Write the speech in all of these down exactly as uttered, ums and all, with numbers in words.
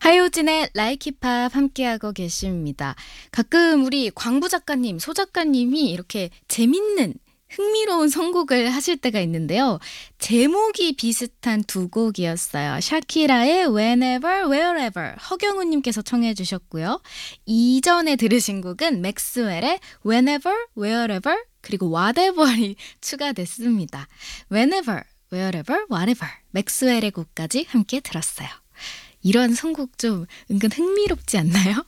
하효진의 라이키팝 함께하고 계십니다. 가끔 우리 광부 작가님, 소 작가님이 이렇게 재밌는 흥미로운 선곡을 하실 때가 있는데요. 제목이 비슷한 두 곡이었어요. 샤키라의 Whenever, Wherever 허경우님께서 청해 주셨고요. 이전에 들으신 곡은 맥스웰의 Whenever, Wherever 그리고 Whatever이 추가됐습니다. Whenever, Wherever, Whatever 맥스웰의 곡까지 함께 들었어요. 이런 선곡 좀 은근 흥미롭지 않나요?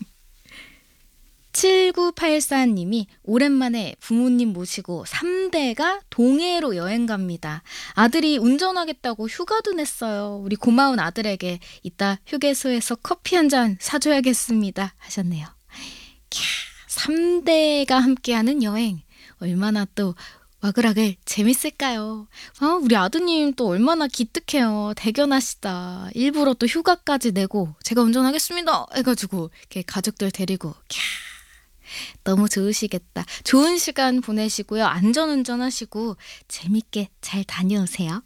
칠구팔사님이 오랜만에 부모님 모시고 삼 대가 동해로 여행 갑니다. 아들이 운전하겠다고 휴가도 냈어요. 우리 고마운 아들에게 이따 휴게소에서 커피 한 잔 사줘야겠습니다. 하셨네요. 캬, 삼 대가 함께하는 여행. 얼마나 또 와글와글 재밌을까요? 아, 우리 아드님 또 얼마나 기특해요. 대견하시다. 일부러 또 휴가까지 내고 제가 운전하겠습니다. 해가지고 이렇게 가족들 데리고 캬. 너무 좋으시겠다. 좋은 시간 보내시고요. 안전운전 하시고 재밌게 잘 다녀오세요.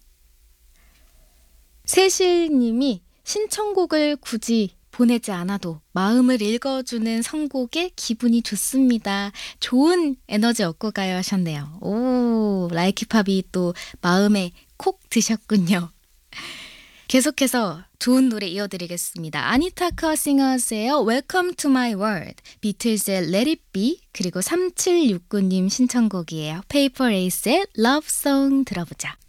세실님이 신청곡을 굳이 보내지 않아도 마음을 읽어주는 선곡에 기분이 좋습니다. 좋은 에너지 얻고 가요 하셨네요. 오, 라이키팝이 또 마음에 콕 드셨군요. 계속해서 좋은 노래 이어드리겠습니다. 아니타 커싱어스의 Welcome to my world, 비틀즈의 Let it be, 그리고 삼칠육구님 신청곡이에요. 페이퍼 레이스의 Love Song 들어보자.